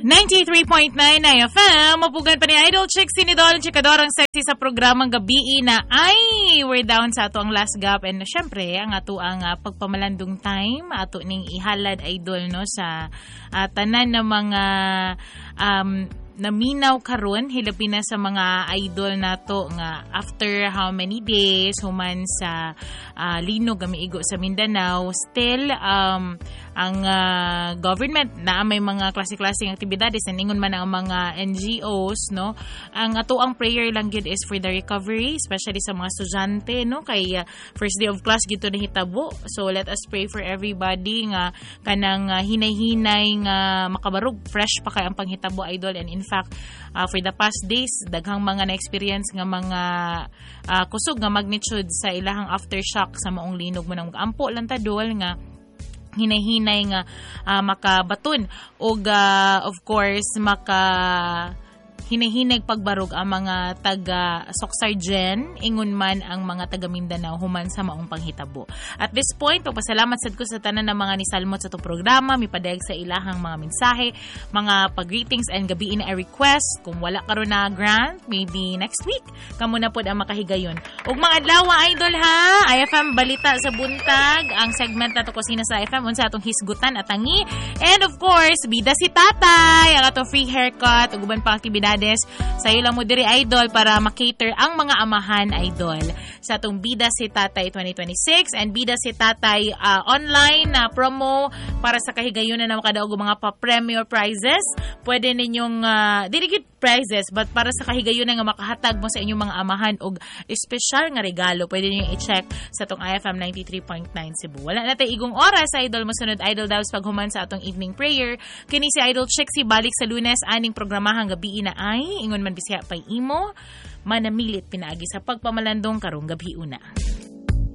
93.9 na FM, mapugan pa ni Idol Chick Sinidol, chikadorang sexy sa programang gabi na ay we're down sa ato ang last gap and syempre ang ato ang pagpamalandong time ato ning ihalad Idol no sa tanan na mga naminaw karon hilapin na sa mga idol nato nga after how many days human sa linog gamiigo sa Mindanao still ang government na may mga klase-klaseng aktibidades ningon man ang mga NGOs no ang ato ang prayer lang gyud is for the recovery especially sa mga estudyante no kay first day of class gito na hitabo so let us pray for everybody nga kanang hinay-hinay nga makabarog fresh pa kay ang panghitabo Idol and in fact for the past days daghang mga na-experience nga mga kusog nga magnitude sa ilahang aftershock sa maong linog mo nang ampo lang tadol nga hinay-hinay nga makabaton o of course hinahinag pagbarog ang mga taga Socsargen, ingon man ang mga taga Mindanao human sa maong panghitabo. At this point, pagpasalamat sad ko sa tanan ng mga nisalmot sa itong programa, mipadayag sa ilahang mga mensahe, mga pag-greetings and gabiin na request. Kung wala karon na grant, maybe next week, kamo na pod ang makahigayon. Ug mga adlaw Idol ha, IFM Balita sa Buntag, ang segment na to kusina sa IFM, unsa atong hisgutan at tangi. And of course, bida si Tatay, ang atong free haircut, ug uban pang aktibidades sa ila mo diri Idol para makater ang mga amahan Idol sa atong Bida si Tatay 2026 and Bida si Tatay online na promo para sa kahigayunan na makadaog mga pa-premier prizes. Pwede ninyong dirigid prizes but para sa kahigayunan nga makahatag mo sa inyong mga amahan og espesyal nga regalo pwede niyo i-check sa atong IFM 93.9 Cebu. Wala na tay igong oras Idol mosunod Idol daw sa paghuman sa atong evening prayer. Kini si Idol Chick si balik sa Lunes aning programahang gabi na ay ingon man bisaya pay imo manamilit pinaagi sa pagpamalandong karong gabi una.